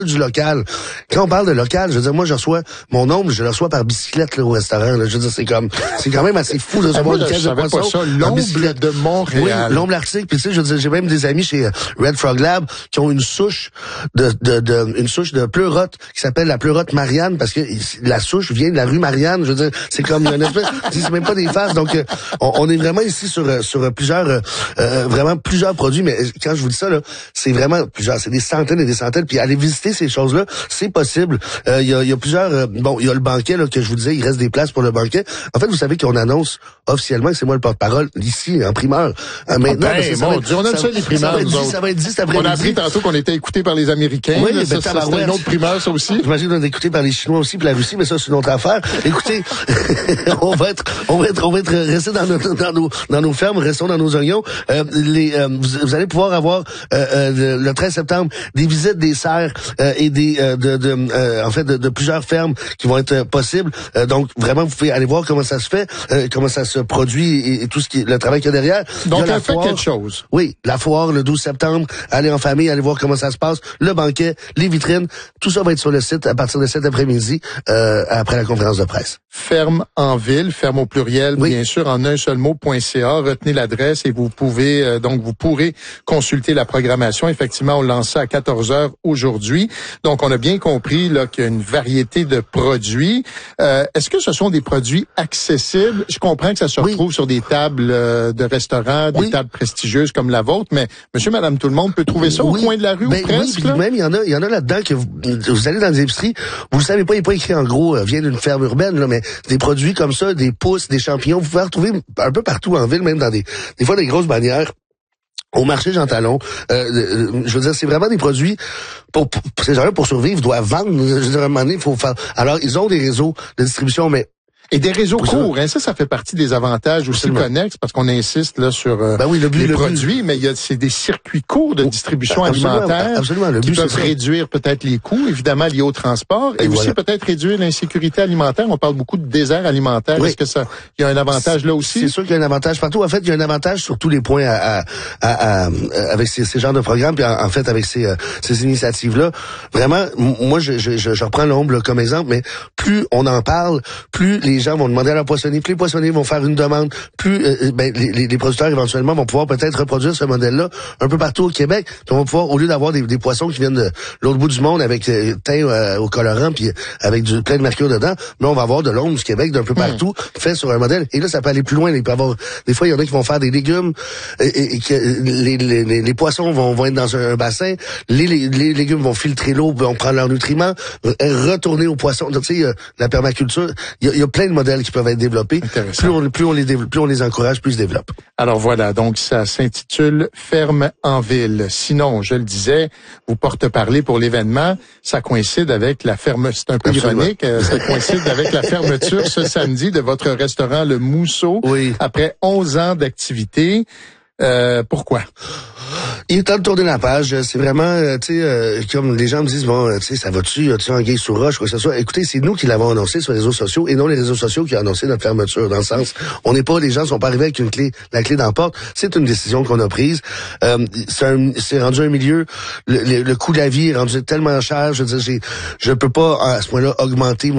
du local. Quand on parle de local, je veux dire, moi, je reçois mon ombre, je le reçois par bicyclette là, au restaurant. Là. Je veux dire, c'est quand même assez fou de recevoir une caisse de poisson. L'ombre de Montréal. Oui, l'ombre arctique. Puis tu sais, je veux dire, j'ai même des amis chez Red Frog Lab qui ont une souche de pleurote qui s'appelle la pleurote Marianne parce que la souche vient de la rue Marianne. Je veux dire, c'est comme une espèce, c'est même pas des farces. Donc, on est vraiment ici sur vraiment plusieurs produits. Mais quand je vous dis ça là, c'est vraiment plusieurs, c'est des centaines et des centaines. Puis aller visiter ces choses-là, c'est possible. Il y a plusieurs. Il y a le banquet là que je vous disais, il reste des places pour le banquet. En fait, vous savez qu'on annonce officiellement que c'est moi le porte-parole ici en primeur. Maintenant, on a ça les primeurs. Ça va être dit cet après-midi. On a appris tantôt qu'on était écouté par les Américains. Oui, là, ça c'est une autre primeur, ça aussi. J'imagine qu'on est écouté par les Chinois aussi, puis la Russie, mais ça c'est une autre affaire. Écoutez, on va être restés dans nos fermes, restons dans nos oignons. Vous allez pouvoir avoir le 13 septembre des visites des serres et de plusieurs fermes qui vont être possibles. Donc vraiment, vous pouvez aller voir comment ça se fait, comment ça se produit et tout ce qui est le travail qu'il y a derrière. Donc on fait quelque chose. Oui, la foire le 12 septembre, allez en famille, allez voir comment ça se passe, le banquet, les vitrines, tout ça va être sur le site à partir de cet après-midi après la conférence de presse. Ferme en ville, ferme au pluriel, oui. Bien sûr, en un seul mot.ca. Retenez l'adresse et vous pouvez vous pourrez consulter la programmation. Effectivement, on lance ça à 14h aujourd'hui. Donc, on a bien compris là qu'il y a une variété de produits. Est-ce que ce sont des produits accessibles? Je comprends que ça se retrouve sur des tables de restaurants, des tables prestigieuses comme la vôtre, mais monsieur, madame, tout le monde peut trouver ça au coin de la rue ou presque? Oui, même il y en a là-dedans que vous allez dans les épiceries, vous le savez pas, il n'est pas écrit en gros, vient d'une ferme urbaine, là, mais des produits comme ça, des pousses, des champignons, vous pouvez retrouver un peu partout en ville, même dans des fois des grosses bannières. Au marché Jean Talon, je veux dire, c'est vraiment des produits pour ces gens-là, pour survivre, doivent vendre. Je veux dire, à un moment donné, il faut faire. Alors, ils ont des réseaux de distribution, mais et des réseaux courts, hein, ça fait partie des avantages aussi connexes, parce qu'on insiste là sur les produits, mais c'est des circuits courts de distribution alimentaire qui peuvent réduire peut-être les coûts, évidemment liés au transport, et aussi peut-être réduire l'insécurité alimentaire. On parle beaucoup de désert alimentaire. Oui. Est-ce que il y a un avantage là aussi? C'est sûr qu'il y a un avantage partout. En fait, il y a un avantage sur tous les points avec ces genres de programmes, puis en fait avec ces initiatives-là. Vraiment, moi, je reprends l'ombre comme exemple, mais plus on en parle, plus les gens vont demander à leurs poissonniers, plus les poissonniers vont faire une demande, plus les producteurs éventuellement vont pouvoir peut-être reproduire ce modèle-là un peu partout au Québec. Puis on va pouvoir, au lieu d'avoir des poissons qui viennent de l'autre bout du monde avec teint au colorant puis avec plein de mercure dedans, mais on va avoir de l'ombre du Québec d'un peu partout fait sur un modèle. Et là, ça peut aller plus loin. Il peut avoir des fois, il y en a qui vont faire des légumes et que les poissons vont être dans un bassin, les légumes vont filtrer l'eau, vont prendre leurs nutriments, retourner aux poissons. Tu sais, la permaculture, il y a plein de modèles qui peuvent être développés. Plus on les encourage, plus ils se développent. Alors voilà, donc ça s'intitule Ferme en ville. Sinon, je le disais, vous porte-parler pour l'événement, ça coïncide avec la c'est un peu ironique, ça coïncide avec la fermeture ce samedi de votre restaurant Le Mousseau. Oui. Après 11 ans d'activité. Pourquoi? Il est temps de tourner la page. C'est vraiment, comme les gens me disent, bon, tu sais, ça va-tu, as-tu un gay sous roche, quoi que ce soit. Écoutez, c'est nous qui l'avons annoncé sur les réseaux sociaux et non les réseaux sociaux qui ont annoncé notre fermeture. Dans le sens, les gens sont pas arrivés avec la clé dans la porte. C'est une décision qu'on a prise. C'est rendu un milieu, le coût de la vie est rendu tellement cher. Je veux dire, je peux pas à ce point-là augmenter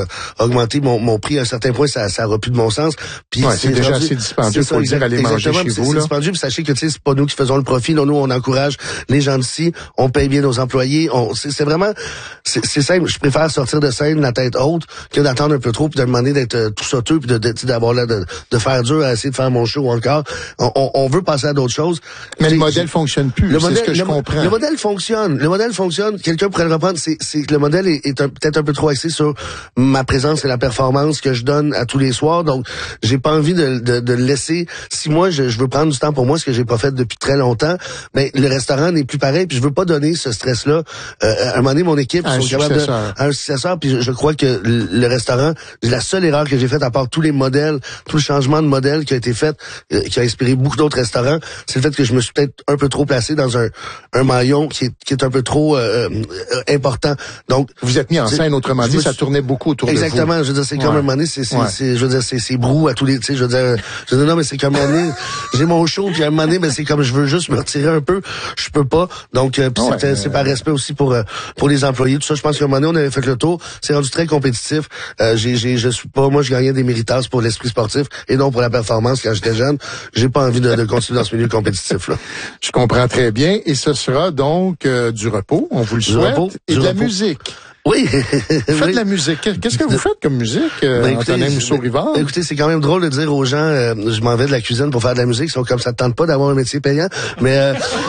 mon prix à un certain point. Ça aura plus de bon sens. Puis c'est déjà assez dispendieux, faut le dire, aller manger chez vous, là. C'est dispendieux, puis sachez que, tu sais, c'est pas nous qui faisons le profit. Nous, on encourage les gens d'ici. On paye bien nos employés. C'est vraiment, c'est simple. Je préfère sortir de scène la tête haute que d'attendre un peu trop puis de demander d'être tout sauteux puis d'avoir l'air de faire dur à essayer de faire mon show encore. On veut passer à d'autres choses. Mais le modèle fonctionne plus. C'est ce que je comprends. Le modèle fonctionne. Quelqu'un pourrait le reprendre. C'est que le modèle est peut-être un peu trop axé sur ma présence et la performance que je donne à tous les soirs. Donc, j'ai pas envie de le laisser. Si moi, je veux prendre du temps pour moi, ce que j'ai pas fait depuis très longtemps, mais le restaurant n'est plus pareil, puis je veux pas donner ce stress-là. À un moment donné, mon équipe sont capables un successeur, puis je crois que le restaurant, la seule erreur que j'ai faite, à part tous les modèles, tout le changement de modèle qui a été fait, qui a inspiré beaucoup d'autres restaurants, c'est le fait que je me suis peut-être un peu trop placé dans un maillon qui est un peu trop important. Donc, vous êtes mis en scène, autrement dit, ça tournait beaucoup autour de vous. Exactement, je veux dire, c'est comme un moment donné, je veux dire, c'est brou à tous les, tu sais, je veux dire, non, mais c'est comme un moment donné, j'ai mon show show, puis à un moment donné, ben, c'est comme je veux juste me retirer un peu, je peux pas. Donc, c'est par respect aussi pour les employés. Tout ça, je pense qu'à un moment donné, on avait fait le tour. C'est rendu très compétitif. Je gagnais des méritas pour l'esprit sportif et non pour la performance quand j'étais jeune. J'ai pas envie de continuer dans ce milieu compétitif, là. Je comprends très bien. Et ce sera donc du repos, on vous le souhaite, et de la musique. Oui. Faites de la musique. Qu'est-ce que vous faites comme musique, Antonin Mousseau-Rivard? Écoutez, c'est quand même drôle de dire aux gens, je m'en vais de la cuisine pour faire de la musique. Ils sont comme ça te tente pas d'avoir un métier payant. Mais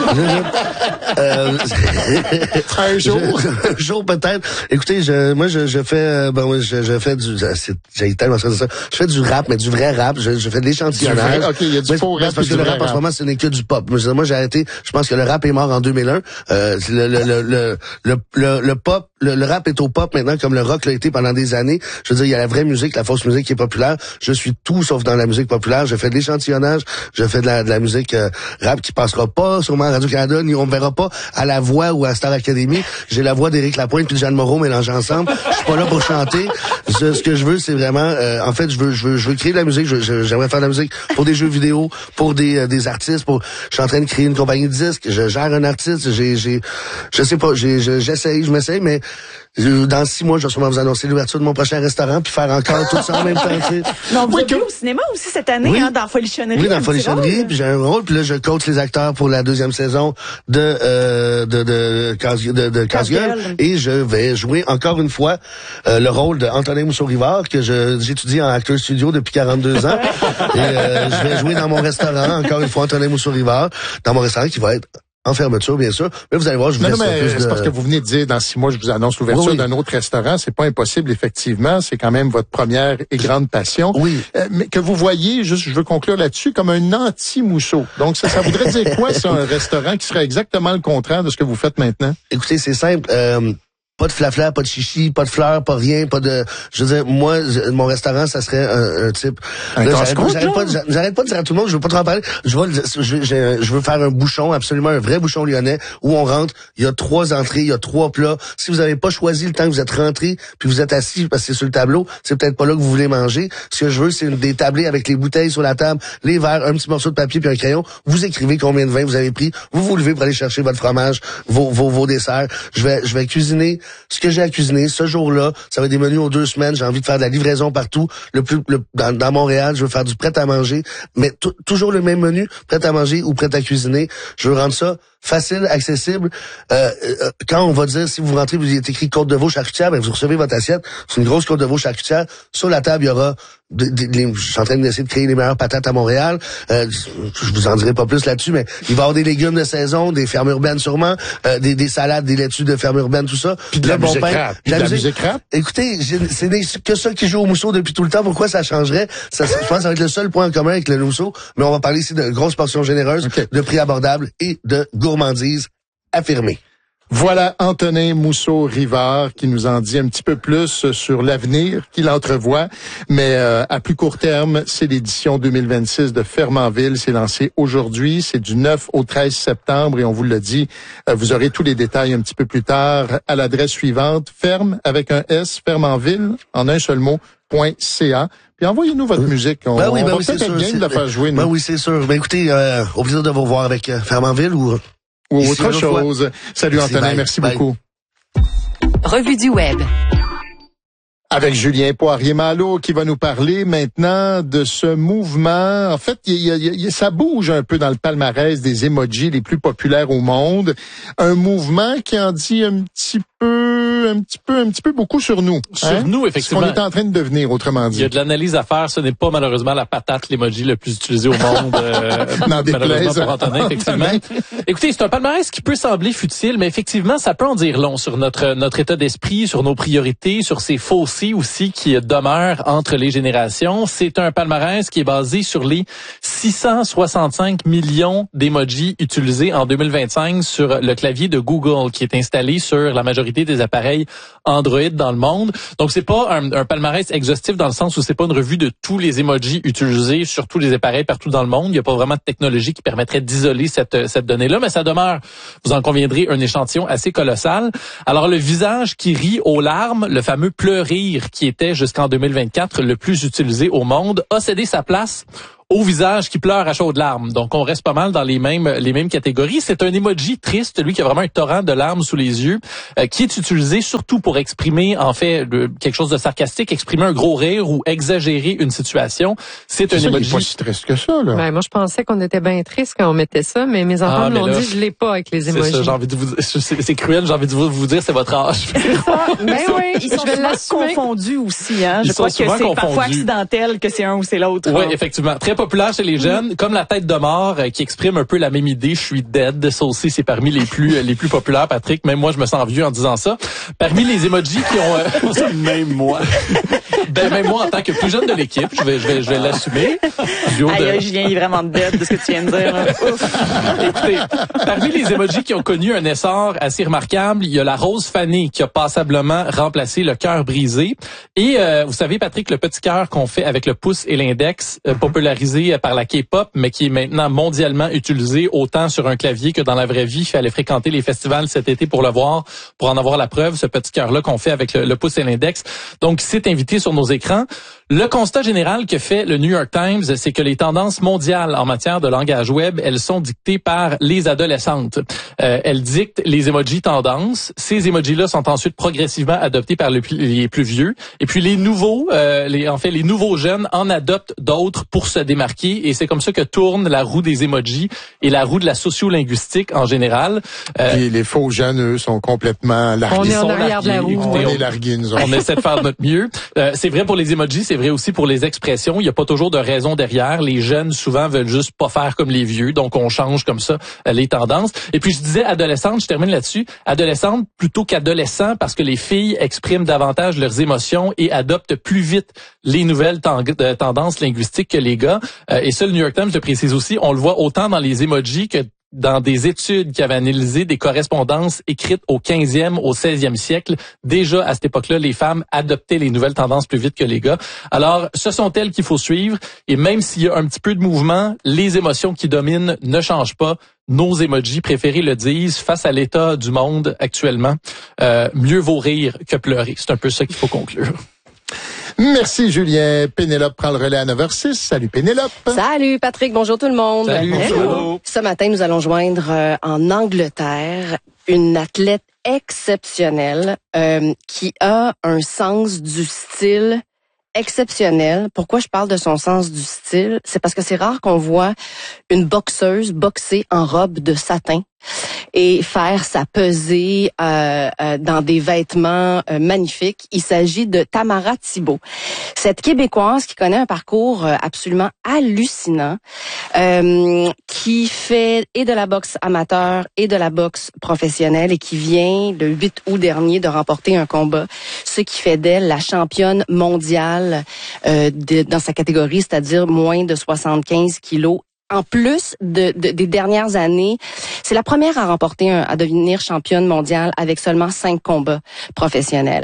un jour. Un jour peut-être. Écoutez, je fais du, j'ai tellement ça. Je fais du rap, mais du vrai rap. Je fais de l'échantillonnage. OK, il y a du faux rap. Parce que le rap en ce moment, ce n'est que du pop. Moi, j'ai arrêté. Je pense que le rap est mort en 2001. Le pop, le rap est au pop maintenant comme le rock l'a été pendant des années. Je veux dire, il y a la vraie musique, la fausse musique qui est populaire. Je suis tout sauf dans la musique populaire. Je fais de l'échantillonnage, je fais de la musique rap qui passera pas sûrement à Radio-Canada, ni on me verra pas à La Voix ou à Star Academy. J'ai la voix d'Éric Lapointe puis de Jeanne Moreau mélangés ensemble. Je suis pas là pour chanter. Ce que je veux, c'est vraiment en fait, je veux créer de la musique. J'aimerais faire de la musique pour des jeux vidéo, pour des artistes, je suis en train de créer une compagnie de disques, je gère un artiste, je sais pas, je m'essaye, mais dans 6 mois, je vais sûrement vous annoncer l'ouverture de mon prochain restaurant puis faire encore tout ça en même temps. Non, vous êtes au cinéma aussi cette année, oui. Dans Folichonnerie. Oui, dans Folichonnerie, puis j'ai un rôle, puis là, je coach les acteurs pour la 2e saison de Casse-Gueule. Et je vais jouer encore une fois le rôle d'Antonin Mousseau-Rivard, que j'étudie en acteur studio depuis 42 ans. Et je vais jouer dans mon restaurant, encore une fois, Antonin Mousseau-Rivard, dans mon restaurant qui va être en fermeture, bien sûr. Mais vous allez voir, je vous laisse plus de... C'est parce que vous venez de dire, dans 6 mois, je vous annonce l'ouverture d'un autre restaurant. C'est pas impossible, effectivement. C'est quand même votre première et grande passion. Oui. Mais que vous voyez, juste, je veux conclure là-dessus, comme un anti-Mousseau. Donc, ça voudrait dire quoi, ça, un restaurant qui serait exactement le contraire de ce que vous faites maintenant? Écoutez, c'est simple. Pas de flafla, pas de chichi, pas de fleurs, pas rien, pas de... Je veux dire, moi, mon restaurant, ça serait un type... J'arrête pas de dire à tout le monde, je veux pas trop en parler. Je veux faire un bouchon, absolument un vrai bouchon lyonnais, où on rentre, il y a 3 entrées, il y a 3 plats. Si vous avez pas choisi le temps que vous êtes rentré, puis vous êtes assis parce que c'est sur le tableau, c'est peut-être pas là que vous voulez manger. Ce que je veux, c'est des tablés avec les bouteilles sur la table, les verres, un petit morceau de papier puis un crayon. Vous écrivez combien de vin vous avez pris, vous levez pour aller chercher votre fromage, vos desserts. Je vais cuisiner ce que j'ai à cuisiner ce jour-là. Ça va être des menus aux 2 semaines. J'ai envie de faire de la livraison partout. Dans Montréal, je veux faire du prêt à manger, mais toujours le même menu, prêt à manger ou prêt à cuisiner. Je veux rendre ça facile, accessible. Quand on va dire, si vous rentrez, vous y êtes écrit côte de veau charcutière, ben vous recevez votre assiette. C'est une grosse côte de veau charcutière. Sur la table, il y aura je suis en train d'essayer de créer les meilleures patates à Montréal. Je vous en dirai pas plus là-dessus, mais il va y avoir des légumes de saison, des fermes urbaines sûrement, des salades, des laitues de fermes urbaines, tout ça. Puis de la musique rap. La musique rap. Écoutez, c'est que ça qui joue au Mousseau depuis tout le temps. Pourquoi ça changerait? Je pense que ça va être le seul point en commun avec le Mousseau. Mais on va parler ici de grosses portions généreuses, de prix abordables et de gourmandise affirmée. Voilà Antonin Mousseau-Rivard qui nous en dit un petit peu plus sur l'avenir qu'il entrevoit. Mais à plus court terme, c'est l'édition 2026 de Fermanville. C'est lancé aujourd'hui. C'est du 9 au 13 septembre. Et on vous l'a dit, vous aurez tous les détails un petit peu plus tard à l'adresse suivante. Ferme avec un S, Fermanville, en un seul mot, .ca. Puis envoyez-nous votre musique. On va peut-être être game de la faire jouer. Ben oui, c'est sûr. Ben écoutez, au plaisir de vous revoir avec Fermanville ou autre chose. Salut Antonin, merci beaucoup. Revue du web. Avec Julien Poirier-Malo qui va nous parler maintenant de ce mouvement. En fait, ça bouge un peu dans le palmarès des emojis les plus populaires au monde. Un mouvement qui en dit un petit peu beaucoup sur nous. Sur nous, effectivement. Ce qu'on est en train de devenir, autrement dit. Il y a de l'analyse à faire. Ce n'est pas malheureusement la patate, l'emoji le plus utilisé au monde. Malheureusement pour Antonin, effectivement. Écoutez, c'est un palmarès qui peut sembler futile, mais effectivement, ça peut en dire long sur notre état d'esprit, sur nos priorités, sur ces fossés aussi qui demeurent entre les générations. C'est un palmarès qui est basé sur les 665 millions d'emojis utilisés en 2025 sur le clavier de Google qui est installé sur la majorité des appareils Android dans le monde. Donc c'est pas un palmarès exhaustif dans le sens où c'est pas une revue de tous les emojis utilisés sur tous les appareils partout dans le monde. Il n'y a pas vraiment de technologie qui permettrait d'isoler cette donnée-là, mais ça demeure, vous en conviendrez, un échantillon assez colossal. Alors le visage qui rit aux larmes, le fameux pleurir qui était jusqu'en 2024 le plus utilisé au monde, a cédé sa place au visage qui pleure à chaudes larmes. Donc, on reste pas mal dans les mêmes catégories. C'est un emoji triste, lui qui a vraiment un torrent de larmes sous les yeux, qui est utilisé surtout pour exprimer, en fait, quelque chose de sarcastique, exprimer un gros rire ou exagérer une situation. C'est un emoji. Il est pas si triste que ça, là. Ben, moi, je pensais qu'on était bien triste quand on mettait ça, mais mes enfants m'ont dit, je l'ai pas avec les emojis. C'est ça, j'ai envie de c'est cruel, j'ai envie de vous dire, c'est votre âge. Mais oui, ils sont souvent confondus aussi, hein. Je crois que c'est parfois accidentel que c'est un ou c'est l'autre. Oui, effectivement. Très populaire chez les jeunes, comme la tête de mort qui exprime un peu la même idée, je suis dead. Ça aussi, c'est parmi les plus populaires, Patrick. Même moi, je me sens vieux en disant ça. Parmi les emojis qui ont... même moi. Même moi, en tant que plus jeune de l'équipe, je vais l'assumer. Julien, il est vraiment dead de ce que tu viens de dire. Écoutez, parmi les emojis qui ont connu un essor assez remarquable, il y a la rose fanée qui a passablement remplacé le cœur brisé. Et vous savez, Patrick, le petit cœur qu'on fait avec le pouce et l'index, popularisé par la K-pop, mais qui est maintenant mondialement utilisé autant sur un clavier que dans la vraie vie. Il fallait fréquenter les festivals cet été pour le voir, pour en avoir la preuve, ce petit cœur-là qu'on fait avec le pouce et l'index. Donc, c'est invité sur nos écrans. Le constat général que fait le New York Times, c'est que les tendances mondiales en matière de langage web, elles sont dictées par les adolescentes. Elles dictent les emojis tendances. Ces emojis-là sont ensuite progressivement adoptés par les plus vieux. Et puis les nouveaux, les nouveaux jeunes en adoptent d'autres pour se démarquer. Et c'est comme ça que tourne la roue des emojis et la roue de la sociolinguistique en général. Et les faux jeunes, eux, sont complètement largués. On est en arrière de la roue. On est largués, nous autres. On essaie de faire de notre mieux. C'est vrai pour les emojis, c'est vrai aussi pour les expressions. Il n'y a pas toujours de raison derrière. Les jeunes, souvent, veulent juste pas faire comme les vieux. Donc, on change comme ça les tendances. Et puis, je disais adolescente, je termine là-dessus. Adolescente plutôt qu'adolescent parce que les filles expriment davantage leurs émotions et adoptent plus vite les nouvelles tendances linguistiques que les gars. Et ça, le New York Times le précise aussi. On le voit autant dans les emojis que dans des études qui avaient analysé des correspondances écrites au 15e, au 16e siècle. Déjà, à cette époque-là, les femmes adoptaient les nouvelles tendances plus vite que les gars. Alors, ce sont elles qu'il faut suivre. Et même s'il y a un petit peu de mouvement, les émotions qui dominent ne changent pas. Nos emojis préférés le disent face à l'état du monde actuellement. Mieux vaut rire que pleurer. C'est un peu ça qu'il faut conclure. Merci Julien. Pénélope prend le relais à 9h06. Salut Pénélope. Salut Patrick, bonjour tout le monde. Salut. Bonjour. Ce matin, nous allons joindre en Angleterre une athlète exceptionnelle qui a un sens du style exceptionnel. Pourquoi je parle de son sens du style? C'est parce que c'est rare qu'on voit une boxeuse boxer en robe de satin et faire sa pesée dans des vêtements magnifiques. Il s'agit de Tamara Thibault. Cette Québécoise qui connaît un parcours absolument hallucinant, qui fait et de la boxe amateur et de la boxe professionnelle et qui vient le 8 août dernier de remporter un combat, ce qui fait d'elle la championne mondiale dans sa catégorie, c'est-à-dire moins de 75 kilos. En plus des dernières années, c'est la première à devenir championne mondiale avec seulement 5 combats professionnels.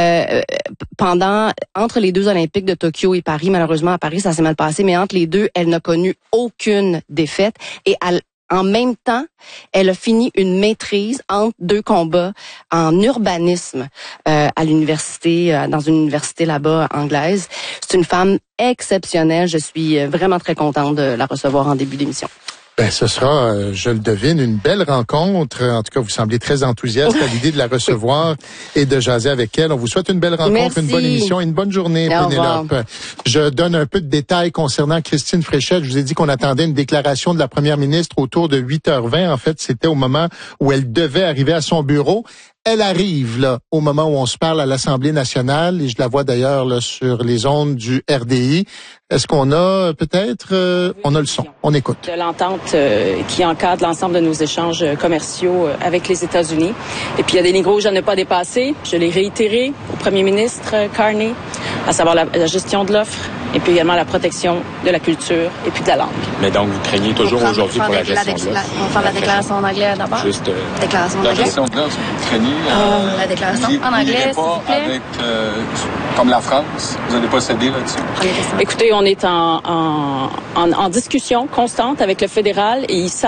Entre les deux Olympiques de Tokyo et Paris, malheureusement à Paris ça s'est mal passé, mais entre les deux, elle n'a connu aucune défaite et en même temps, elle a fini une maîtrise entre 2 combats en urbanisme à l'université, dans une université là-bas anglaise. C'est une femme exceptionnelle. Je suis vraiment très contente de la recevoir en début d'émission. Ben, ce sera, je le devine, une belle rencontre. En tout cas, vous semblez très enthousiaste à l'idée de la recevoir et de jaser avec elle. On vous souhaite une belle rencontre, Merci. Une bonne émission et une bonne journée, Pénélope. Je donne un peu de détails concernant Christine Fréchette. Je vous ai dit qu'on attendait une déclaration de la première ministre autour de 8h20. En fait, c'était au moment où elle devait arriver à son bureau. Elle arrive là au moment où on se parle à l'Assemblée nationale et je la vois d'ailleurs là sur les ondes du RDI. Est-ce qu'on a peut-être on a le son, on écoute. De l'entente qui encadre l'ensemble de nos échanges commerciaux avec les États-Unis. Et puis il y a des niveaux à ne pas dépasser. Je l'ai réitéré au premier ministre Carney, à savoir la gestion de l'offre et puis également la protection de la culture et puis de la langue. Mais donc vous craignez toujours aujourd'hui pour la gestion de l'offre. On va faire la déclaration en anglais d'abord. Juste déclaration en la anglais. gestion de l'offre, vous craignez la déclaration en anglais, s'il vous plaît. Avec comme la France, vous n'allez pas céder là-dessus. Écoutez, on est en discussion constante avec le fédéral et ils savent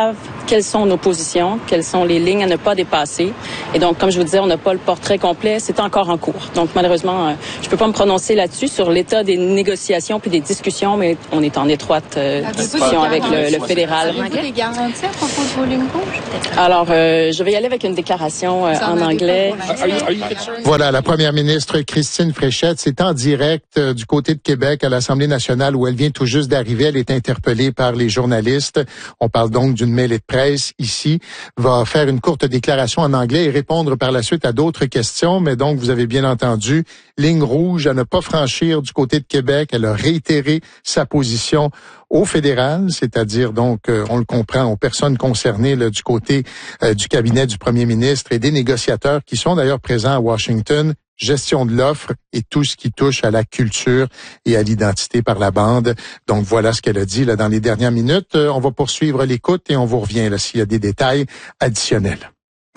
quelles sont nos positions, quelles sont les lignes à ne pas dépasser. Et donc, comme je vous disais, on n'a pas le portrait complet, c'est encore en cours. Donc, malheureusement, je peux pas me prononcer là-dessus sur l'état des négociations puis des discussions, mais on est en étroite discussion avec le fédéral. Avez-vous des garanties à propos de vos lignes rouges? Alors, je vais y aller avec une déclaration en anglais. Voilà, la première ministre Christine Fréchette, c'est en direct du côté de Québec à l'Assemblée nationale où elle vient tout juste d'arriver. Elle est interpellée par les journalistes. On parle donc d'une mêlée de presse ici. Va faire une courte déclaration en anglais et répondre par la suite à d'autres questions. Mais donc, vous avez bien entendu, ligne rouge à ne pas franchir du côté de Québec. Elle a réitéré sa position au fédéral, c'est-à-dire donc, on le comprend, aux personnes concernées là, du côté du cabinet du premier ministre et des négociateurs qui sont d'ailleurs présents à Washington, gestion de l'offre et tout ce qui touche à la culture et à l'identité par la bande. Donc voilà ce qu'elle a dit là dans les dernières minutes. On va poursuivre l'écoute et on vous revient là s'il y a des détails additionnels.